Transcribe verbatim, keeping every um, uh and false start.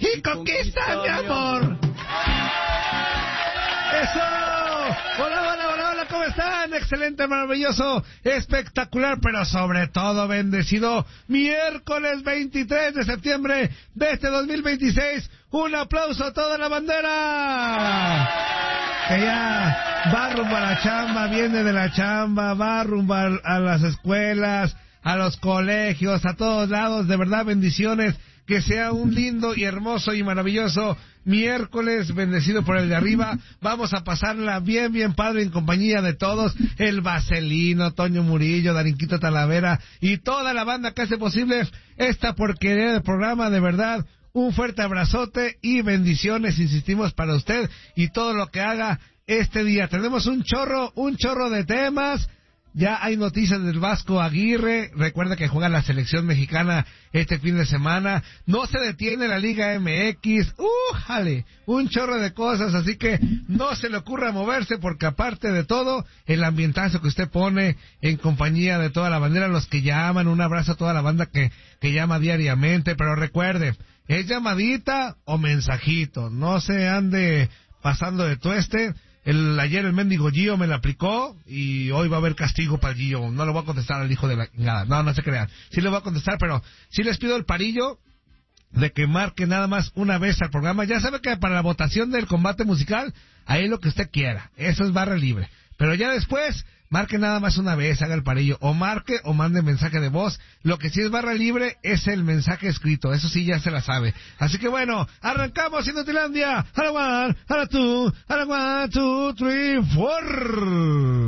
y conquista, mi amor. ¡Eso! Hola, hola, hola, hola, ¿cómo están? Excelente, maravilloso, espectacular, pero sobre todo bendecido miércoles veintitrés de septiembre de este dos mil veintiséis. Un aplauso a toda la bandera. Que ya va rumbo a la chamba, viene de la chamba, va rumbo a, a las escuelas, a los colegios, a todos lados. De verdad, bendiciones. Que sea un lindo y hermoso y maravilloso miércoles, bendecido por el de arriba. Vamos a pasarla bien, bien padre en compañía de todos. El Vaselino, Toño Murillo, Darinquito Talavera y toda la banda que hace posible esta porquería de programa. De verdad, un fuerte abrazote y bendiciones, insistimos, para usted y todo lo que haga este día. Tenemos un chorro, un chorro de temas. Ya hay noticias del Vasco Aguirre. Recuerda que juega la selección mexicana este fin de semana. No se detiene la Liga M X. ¡Újale! Un chorro de cosas, así que no se le ocurra moverse, porque aparte de todo, el ambientazo que usted pone en compañía de toda la bandera, los que llaman, un abrazo a toda la banda que, que llama diariamente. Pero recuerde, es llamadita o mensajito. No se ande pasando de tueste. El, ayer el mendigo Gio me la aplicó y hoy va a haber castigo para Gio. No le voy a contestar al hijo de la chingada. No, no se crean. Sí le voy a contestar, pero sí les pido el parillo de que marque nada más una vez al programa. Ya sabe que para la votación del combate musical, ahí lo que usted quiera. Eso es barra libre. Pero ya después, marque nada más una vez, haga el parillo. O marque o mande mensaje de voz. Lo que sí es barra libre es el mensaje escrito. Eso sí ya se la sabe. Así que bueno, arrancamos en Inutilandia. A la one, a la two, a la one, two, three, four.